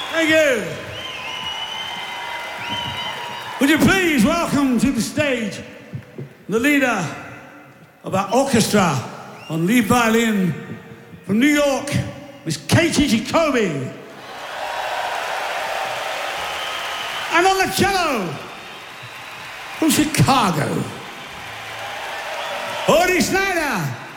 Thank you. Would you please welcome to the stage the leader of our orchestra on lead violin from New York, Miss Katie Jacoby. And on the cello from Chicago, Odie Snyder.